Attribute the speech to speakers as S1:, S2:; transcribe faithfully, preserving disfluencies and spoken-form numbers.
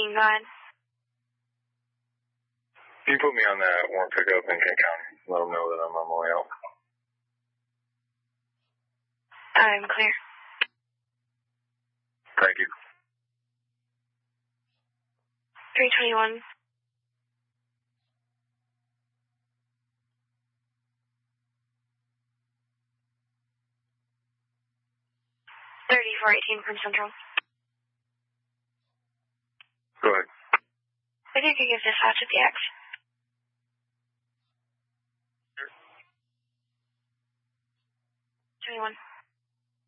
S1: Speaking, go ahead.
S2: Can you put me on that warrant pickup in Kent County? Let them know that I'm on my way out.
S1: I'm clear.
S2: Thank you.
S1: three twenty-one. thirty-four eighteen from Central.
S2: Go ahead.
S1: I think you can give dispatch at the X. twenty-one.